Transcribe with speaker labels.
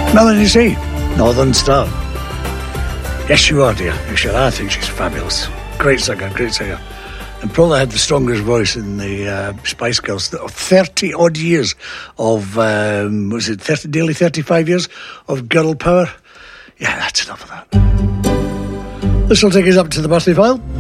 Speaker 1: Melanie C, Northern Star. Yes, you are, dear. Yes, you are. I think she's fabulous. Great singer, great singer. And probably had the strongest voice in the Spice Girls. 30 odd years of, nearly 35 years of girl power? Yeah, that's enough of that. This will take us up to the birthday file.